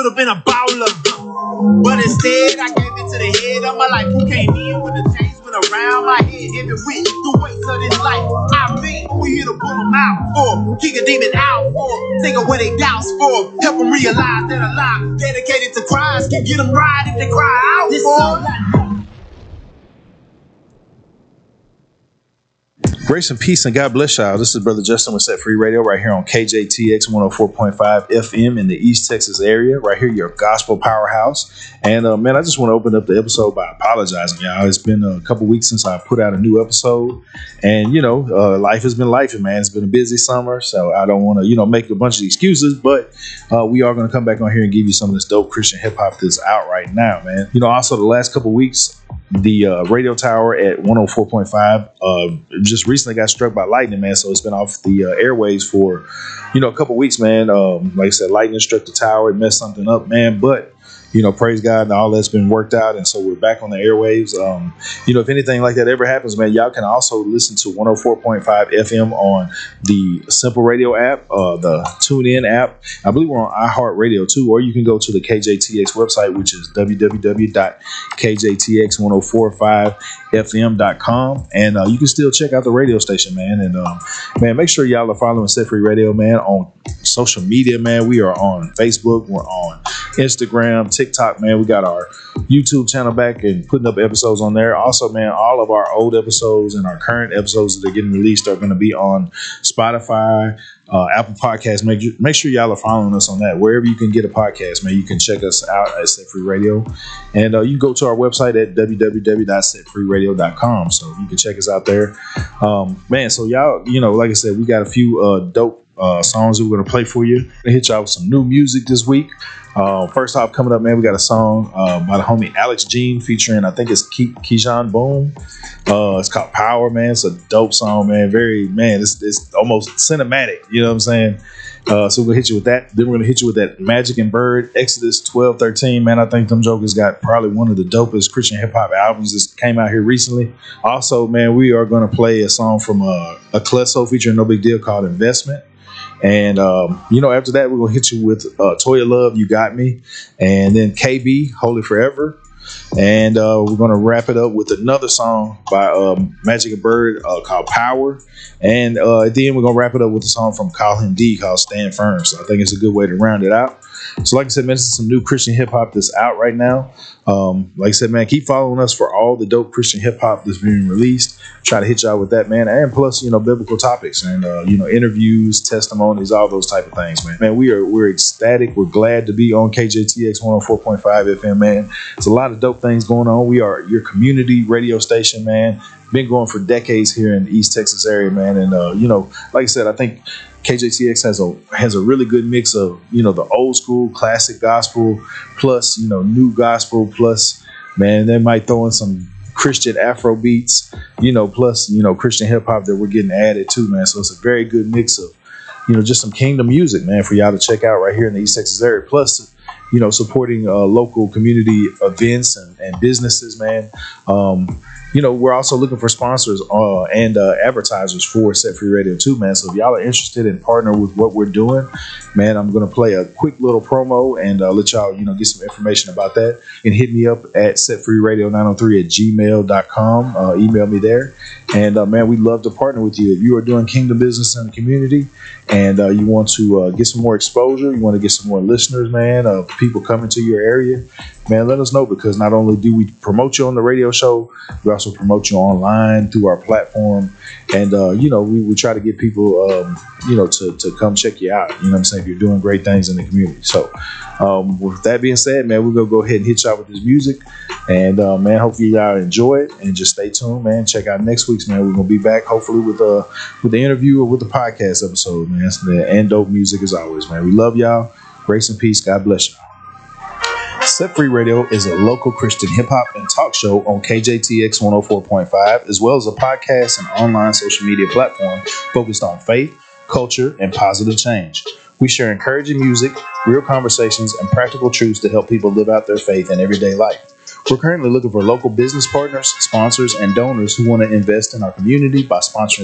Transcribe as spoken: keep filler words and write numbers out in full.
have been a baller, but instead I gave it to the head of my life, who came in when the chains went around my head. Every week, the weights of this life, I mean, we here to pull them out for, kick a demon out for, take away they doubts for, help them realize that a life dedicated to Christ can get them right if they cry out. This is all I know. Grace and peace and God bless y'all. This is Brother Justin with Set Free Radio right here on K J T X one oh four point five F M in the East Texas area. Right here, your gospel powerhouse. And uh, man, I just want to open up the episode by apologizing, y'all. It's been a couple weeks since I put out a new episode. And, you know, uh, life has been life, man. It's been a busy summer. So I don't want to, you know, make a bunch of excuses. But uh, we are going to come back on here and give you some of this dope Christian hip hop that's out right now, man. You know, also the last couple weeks, the uh, radio tower at one oh four point five uh, just recently got struck by lightning, man. So it's been off the uh, airwaves for, you know, a couple weeks, man. Um, like I said, lightning struck the tower. It messed something up, man. But, you know, praise God, and all that's been worked out. And so we're back on the airwaves. Um, you know, if anything like that ever happens, man, y'all can also listen to one oh four point five F M on the Simple Radio app, uh, the TuneIn app. I believe we're on iHeartRadio too, or you can go to the K J T X website, which is w w w dot k j t x one oh four five f m dot com. And uh, you can still check out the radio station, man. And um, man, make sure y'all are following Set Free Radio, man, on social media, man. We are on Facebook. We're on Instagram, TikTok, man. We got our YouTube channel back and putting up episodes on there. Also, man, all of our old episodes and our current episodes that are getting released are going to be on Spotify, uh, Apple Podcasts. Make, make sure y'all are following us on that. Wherever you can get a podcast, man, you can check us out at Set Free Radio. And uh, you can go to our website at w w w dot set free radio dot com. So you can check us out there. Um, man, so y'all, you know, like I said, we got a few uh, dope uh, songs that we're going to play for you. We're going to hit y'all with some new music this week. Uh, first off, coming up, man, we got a song uh, by the homie Alex Jean featuring, I think it's Ke- Keyshawn Boone. Uh, it's called Power, man. It's a dope song, man. Very, man, it's, it's almost cinematic. You know what I'm saying? Uh, so we're going to hit you with that. Then we're going to hit you with that Magic and Bird, Exodus twelve thirteen. Man, I think them jokers got probably one of the dopest Christian hip hop albums that came out here recently. Also, man, we are going to play a song from uh, a Klesso featuring No Big Deal called Investment. And, um, you know, after that, we're going to hit you with uh, Toya Love, You Got Me. And then K B, Holy Forever. And uh, we're going to wrap it up with another song by um, Magic and Bird uh, called Power. And uh, at the end, we're going to wrap it up with a song from Call Him D called Stand Firm. So I think it's a good way to round it out. So like I said, man, this is some new Christian hip hop that's out right now. Um, like I said, man, keep following us for all the dope Christian hip hop that's being released. Try to hit y'all with that, man. And plus, you know, biblical topics and, uh, you know, interviews, testimonies, all those type of things, man. Man, we are, we're ecstatic. We're glad to be on K J T X one oh four point five F M, man. There's a lot of dope things going on. We are your community radio station, man. Been going for decades here in the East Texas area, man. And, uh, you know, like I said, I think K J T X has a has a really good mix of, you know, the old school classic gospel plus, you know, new gospel plus, man, they might throw in some Christian Afro beats, you know, plus, you know, Christian hip hop that we're getting added to, man. So it's a very good mix of, you know, just some kingdom music, man, for y'all to check out right here in the East Texas area. Plus, you know, supporting uh, local community events and, and businesses, man. Um, You know, we're also looking for sponsors uh, and uh, advertisers for Set Free Radio too, man. So if y'all are interested in partnering with what we're doing, man, I'm going to play a quick little promo and uh, let y'all, you know, get some information about that. You can hit me up at set free radio nine oh three at gmail dot com. Uh, email me there. And, uh, man, we'd love to partner with you. If you are doing kingdom business in the community and uh, you want to uh, get some more exposure, you want to get some more listeners, man, uh, people coming to your area, man, let us know, because not only do we promote you on the radio show, we also promote you online through our platform. And, uh, you know, we, we try to get people, um, you know, to, to come check you out. You know what I'm saying? If you're doing great things in the community. So um, with that being said, man, we're going to go ahead and hit y'all with this music. And, uh, man, hopefully y'all enjoy it and just stay tuned, man. Check out next week's, man. We're going to be back hopefully with uh, with the interview or with the podcast episode, man. And dope music as always, man. We love y'all. Grace and peace. God bless y'all. Set Free Radio is a local Christian hip-hop and talk show on K J T X one oh four point five, as well as a podcast and online social media platform focused on faith, culture, and positive change. We share encouraging music, real conversations, and practical truths to help people live out their faith in everyday life. We're currently looking for local business partners, sponsors, and donors who want to invest in our community by sponsoring